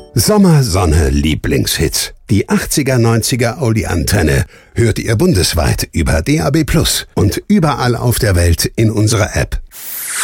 Sommer, Sonne, Lieblingshits. Die 80er, 90er Oldie-Antenne hört ihr bundesweit über DAB+ und überall auf der Welt in unserer App.